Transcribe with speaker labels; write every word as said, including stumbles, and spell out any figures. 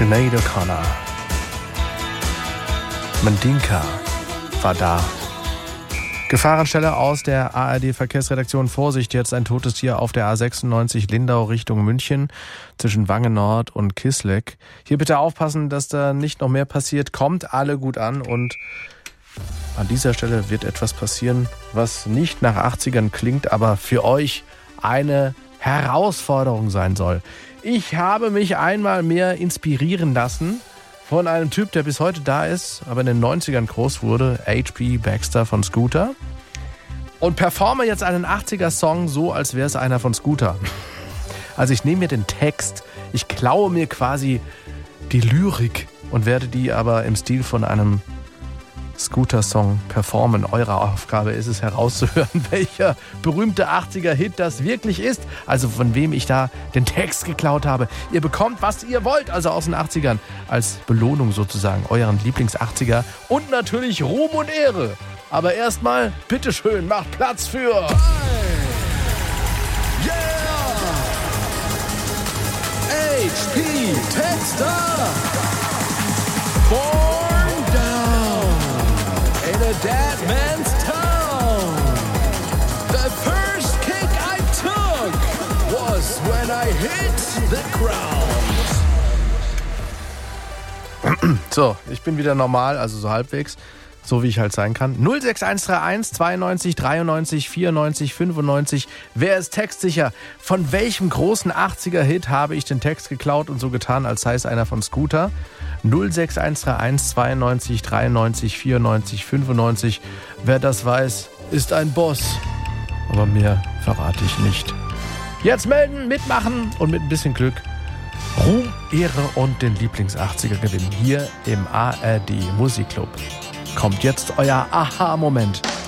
Speaker 1: Sinead O'Connor. Mandinka war da. Gefahrenstelle aus der A R D-Verkehrsredaktion. Vorsicht, jetzt ein totes Tier auf der A sechsundneunzig Lindau Richtung München zwischen Wangen Nord und Kisleck. Hier bitte aufpassen, dass da nicht noch mehr passiert. Kommt alle gut an und an dieser Stelle wird etwas passieren, was nicht nach achtzigern klingt, aber für euch eine Herausforderung sein soll. Ich habe mich einmal mehr inspirieren lassen von einem Typ, der bis heute da ist, aber in den neunzigern groß wurde, H P Baxter von Scooter. Und performe jetzt einen achtziger-Song so, als wäre es einer von Scooter. Also ich nehme mir den Text, ich klaue mir quasi die Lyrik und werde die aber im Stil von einem Scooter-Song performen. Eure Aufgabe ist es herauszuhören, welcher berühmte achtziger-Hit das wirklich ist. Also von wem ich da den Text geklaut habe. Ihr bekommt, was ihr wollt, also aus den achtzigern. Als Belohnung sozusagen, euren Lieblings-achtziger. Und natürlich Ruhm und Ehre. Aber erstmal, bitteschön, macht Platz für...
Speaker 2: Yeah! H P Baxter! Born down in a dead man's town. The first kick I took was when I hit the ground.
Speaker 1: So, ich bin wieder normal, also so halbwegs, so wie ich halt sein kann. null sechs eins drei eins zweiundneunzig dreiundneunzig vierundneunzig fünfundneunzig. Wer ist textsicher? Von welchem großen achtziger-Hit habe ich den Text geklaut und so getan, als sei es einer von Scooter? null sechs eins drei eins zweiundneunzig dreiundneunzig vierundneunzig fünfundneunzig. Wer das weiß, ist ein Boss. Aber mehr verrate ich nicht. Jetzt melden, mitmachen und mit ein bisschen Glück Ruhm, Ehre und den Lieblings-achtziger gewinnen. Hier im A R D Musikclub. Kommt jetzt euer Aha-Moment.